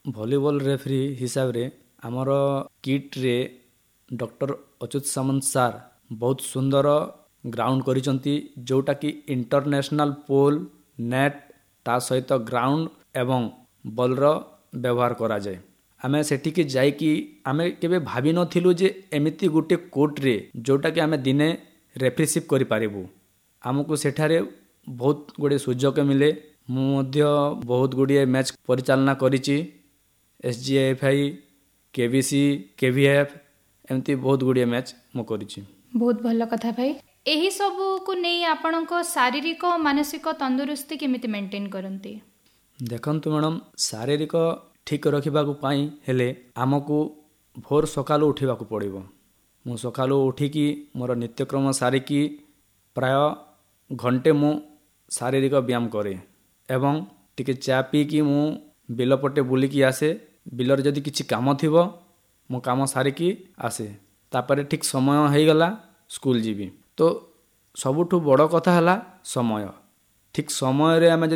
Volleyball referee ହିସାବରେ ଆମର କିଟ୍ରେ doctor Achyuta Samanta sir ବହୁତ ସୁନ୍ଦର ଗ୍ରାଉଣ୍ଡ କରିଛନ୍ତି, ଯେଉଁଟାକି ଇଣ୍ଟରନ୍ୟାସନାଲ ପୋଲ୍, ନେଟ୍, ତା ସହିତ ଗ୍ରାଉଣ୍ଡ ଏବଂ ବଲ୍ର ବ୍ୟବହାର କରାଯାଏ। ଆମେ ସେଠିକି ଯାଇକି ଆମେ କେବେ ଭାବିନଥିଲୁ ଯେ ଏମିତି ଗୋଟିଏ କୋର୍ଟରେ ଯେଉଁଟାକି ଆମେ ଦିନେ ରେଫରିସିପ୍ କରିପାରିବୁ। ଆମକୁ ସେଠାରେ ବହୁତ ଗୁଡ଼ିଏ ସୁଯୋଗ ମିଳେ। ମୁଁ ମଧ୍ୟ ବହୁତ ଗୁଡ଼ିଏ ମ୍ୟାଚ୍ ପରିଚାଳନା କରିଛି। SGFI, KBC, KVF ଏମିତି ବହୁତ ଗୁଡ଼ିଏ ମ୍ୟାଚ୍ ମୁଁ କରିଛି। ବହୁତ ଭଲ କଥା ଭାଇ। ଏହି ସବୁକୁ ନେଇ ଆପଣଙ୍କ ଶାରୀରିକ ଓ ମାନସିକ ତନ୍ଦୁରୁସ୍ତି କେମିତି ମେଣ୍ଟେନ୍ କରନ୍ତି? ଦେଖନ୍ତୁ ମ୍ୟାଡ଼ାମ୍, ଶାରୀରିକ ଠିକ୍ ରଖିବାକୁ ପାଇଁ ହେଲେ ଆମକୁ ଭୋର ସକାଳୁ ଉଠିବାକୁ ପଡ଼ିବ। ମୁଁ ସକାଳୁ ଉଠିକି ମୋର ନିତ୍ୟକ୍ରମ ସାରିକି ପ୍ରାୟ ଘଣ୍ଟେ ମୁଁ ଶାରୀରିକ ବ୍ୟାୟାମ କରେ ଏବଂ ଟିକେ ଚା ପିଇକି ମୁଁ ବିଲ ପଟେ ବୁଲିକି ଆସେ। ବିଲରେ ଯଦି କିଛି କାମ ଥିବ ମୁଁ କାମ ସାରିକି ଆସେ। ତାପରେ ଠିକ୍ ସମୟ ହେଇଗଲା ସ୍କୁଲ ଯିବି। ତ ସବୁଠୁ ବଡ଼ କଥା ହେଲା ସମୟ। ଠିକ୍ ସମୟରେ ଆମେ ଯଦି